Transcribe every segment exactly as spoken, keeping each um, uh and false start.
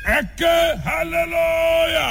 Ẹ̀kẹ́ hallelujah.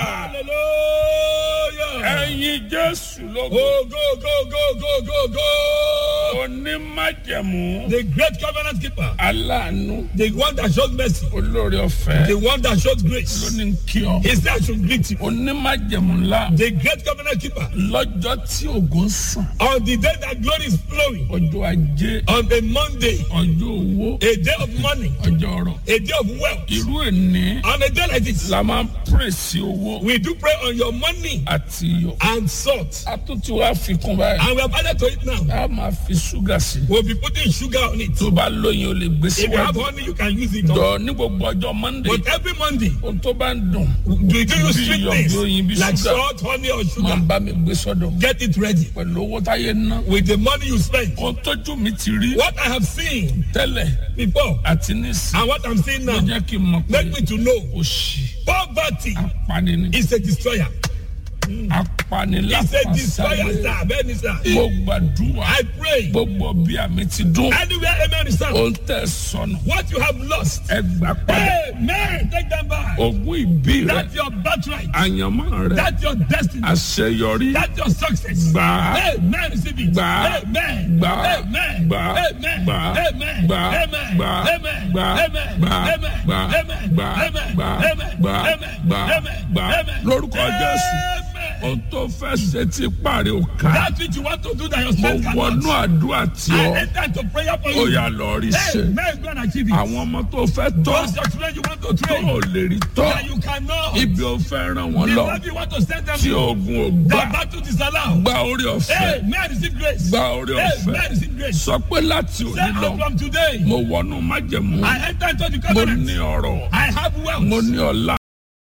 Hallelujah. Ẹ̀yin Jésù lógo. Oh, go, go, go, go, go, go. Onímájẹ̀mú. The great covenant keeper. Aláàánú. The one that shows mercy. Olórí ọ̀fẹ́. The one that shows grace. Lóní kí ọ. He said I should greet you. Onímájẹ̀mú ńlá. The great covenant keeper. Lọ́jọ́ tí ògo ń sàn. On the day that glory is flowing. Ọjọ́ ajé. On a Monday. Ọjọ́ owó. A day of money. Ọjọ́ ọrọ̀. A day of wealth. Irú ẹni. On a day like this. La máa ń pèsè owó. We do pray on your money. Àti iyọ̀. And salt. A tún ti wá fi kún báyìí. And we have added to it now. A máa fi ṣúgà sí. We'll be putting sugar on it. Tó bá lóyin o lè gbé If you have síwájú. honey, you can use it. Jọ ní gbogbo ọjọ́ Monday. But every Monday, Ohun tó bá ń dùn. do you do sweet Bí iyọ̀, things bí oyin, bí like sugar. salt, honey, or Máa sugar? bá mi gbé sọ́dọ̀. Get it ready Pẹ̀lú owó táyé ná. with the money you spend. Ohun tójú mi ti rí. What I have seen Tẹ́lẹ̀ before àti nísìn. and what I'm seeing Ló now jẹ́ kí n mọ̀ pé make me to know òṣì poverty apani ni. is a destroyer. Apani It's a destroyer, lápasáré. sir. Bẹ́ẹ̀ni, sir. Mo gbàdúrà. I pray Gbogbo bí àmì ti dún. anywhere, amen, sir. Ohun tẹ̀ sọnù. What you have lost, Ẹ gbà padà. amen, take them back. Ogún ìbí rẹ̀. That's your birthright. Àyànmọ́ rẹ̀. That's your destiny. Àṣeyọrí. That's your success. Gbà á. Amen, receive it. Gbà. Amen. Gbà. Amen. Gbà. Amen. Gbà. Amen. Gbà. Amen. Gbà. Amen. Gbà. Amen. Gbà. Amen. Gbà. Amen. Gbà. Amen. Gbà. Amen. Gbà. Amen. Gbà. Amen. Gbà. Amen. Lórúkọ Jésù. Amen. Ohun tó fẹ́ ṣe ti parí òkà. That which you want to do that your Mo strength wọnú cannot. àdúrà tí I ọ. enter into prayer for Ó you. yá lọ rí ṣe. Amen. Go and achieve it. Àwọn ọmọ tó fẹ́ tọ́. Those your children you want to Tó train ò lè rí tọ́. that you cannot. Ibi ò fẹ́ ràn wọ́n The lọ. love you want to send them Tí to. ogun ò The gbà. battle disallow. Gba orí ọ̀fẹ́. Amen. Receive grace. Gba orí ọ̀fẹ́. Amen. Receive grace. Sọ pé láti Say òní lọ. out from today. Mo wọnú májẹ̀mú. I enter into the Mo covenant. ní ọrọ̀. I have wealth. Mo ní ọlá.